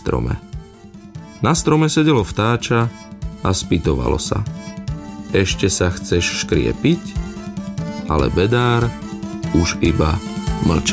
strome. Na strome sedelo vtáča a spýtovalo sa: Ešte sa chceš škriepiť? Ale bedár už iba mlčal.